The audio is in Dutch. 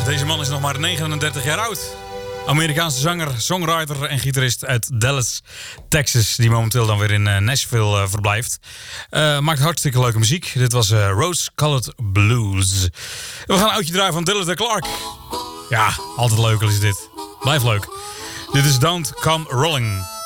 Deze man is nog maar 39 jaar oud. Amerikaanse zanger, songwriter en gitarist uit Dallas, Texas. Die momenteel dan weer in Nashville verblijft. Maakt hartstikke leuke muziek. Dit was Rose Colored Blues. We gaan een oudje draaien van Dylan de Clark. Ja, altijd leuk is dit. Blijf leuk. Dit is Don't Come Rolling.